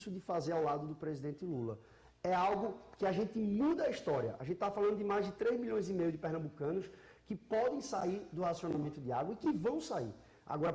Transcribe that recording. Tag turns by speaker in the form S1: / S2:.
S1: de fazer ao lado do presidente Lula. É algo que a gente muda a história. A gente está falando de mais de 3,5 milhões de pernambucanos que podem sair do racionamento de água e que vão sair. Agora,